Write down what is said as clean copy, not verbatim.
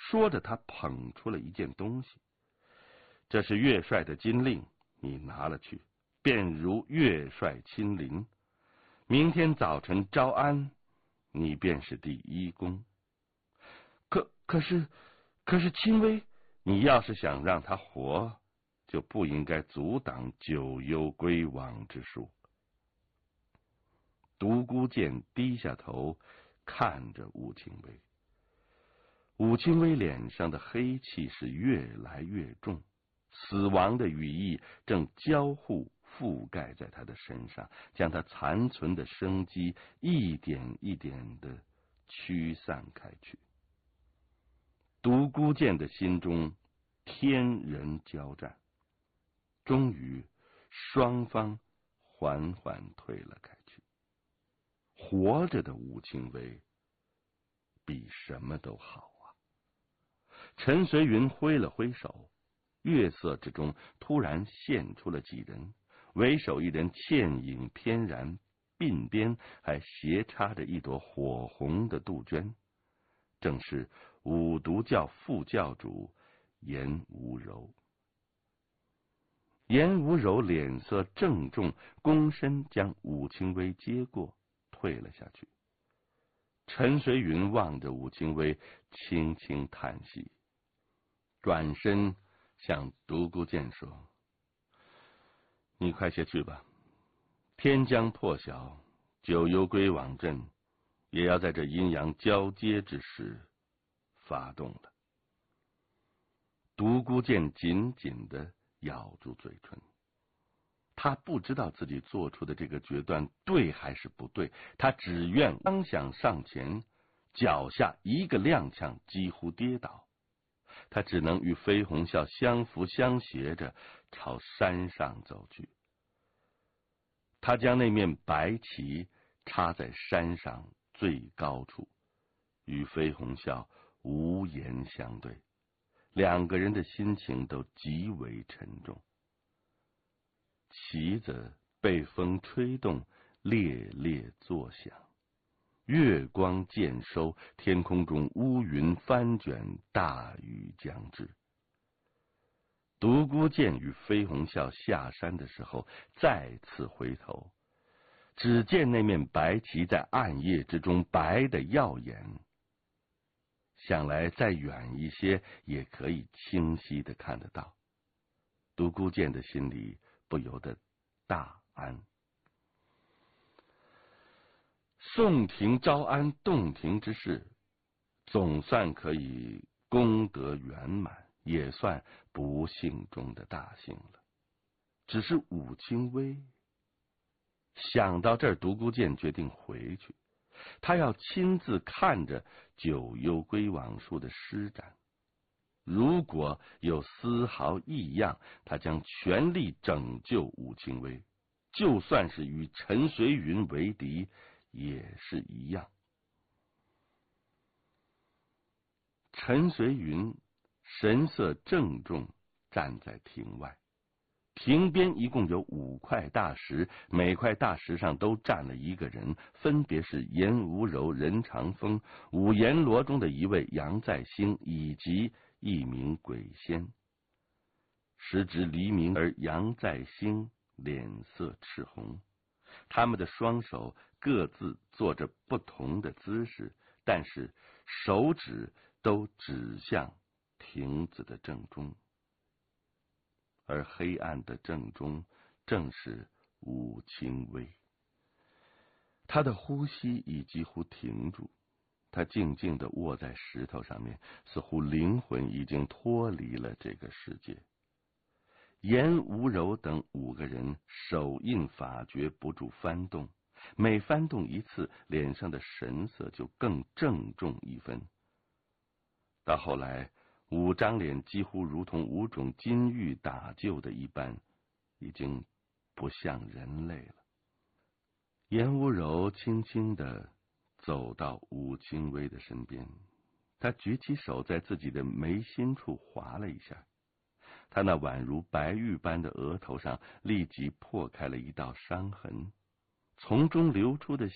说着，他捧出了一件东西，这是岳帅的金令，你拿了去，便如岳帅亲临。明天早晨招安，你便是第一功。可是亲威，你要是想让他活，就不应该阻挡九幽归王之术。独孤剑低下头看着武清威，武清威脸上的黑气是越来越重，死亡的羽翼正交互覆盖在他的身上，将他残存的生机一点一点的驱散开去。独孤剑的心中天人交战，终于双方缓缓退了开去。活着的武清威比什么都好啊！陈随云挥了挥手，月色之中突然现出了几人，为首一人倩影翩然，鬓边还斜插着一朵火红的杜鹃，正是五毒教副教主颜无柔。颜无柔脸色郑重，躬身将武清威接过，退了下去。陈随云望着武清威，轻轻叹息，转身向独孤剑说：“你快些去吧，天将破晓，九幽归往阵也要在这阴阳交接之时发动了。”独孤剑紧紧地咬住嘴唇，他不知道自己做出的这个决断对还是不对，他只愿刚想上前，脚下一个踉跄，几乎跌倒，他只能与飞鸿啸相扶相携着朝山上走去。他将那面白旗插在山上最高处，与飞鸿啸无言相对，两个人的心情都极为沉重。旗子被风吹动，猎猎作响，月光渐收，天空中乌云翻卷，大雨将至。独孤剑与飞鸿啸下山的时候，再次回头，只见那面白旗在暗夜之中白得耀眼，想来再远一些也可以清晰地看得到。独孤剑的心里不由得大安。宋廷招安洞庭之事，总算可以功德圆满，也算不幸中的大幸了。只是武清威想到这儿，独孤剑决定回去，他要亲自看着九幽归往术的施展。如果有丝毫异样，他将全力拯救武清威，就算是与陈随云为敌也是一样。陈随云神色郑重站在庭外，庭边一共有5块大石，每块大石上都站了一个人，分别是颜无柔、任长风、五阎罗中的一位杨再兴，以及一名鬼仙。时值黎明，而杨再兴脸色赤红，他们的双手各自做着不同的姿势，但是手指都指向亭子的正中，而黑暗的正中正是武清威。他的呼吸已几乎停住，他静静地卧在石头上面，似乎灵魂已经脱离了这个世界。颜无柔等5个人手印法诀不住翻动，每翻动一次，脸上的神色就更郑重一分。到后来5张脸几乎如同5种金玉打就的一般，已经不像人类了。颜无柔轻轻地走到武清威的身边，他举起手在自己的眉心处划了一下，他那宛如白玉般的额头上立即破开了一道伤痕，从中流出的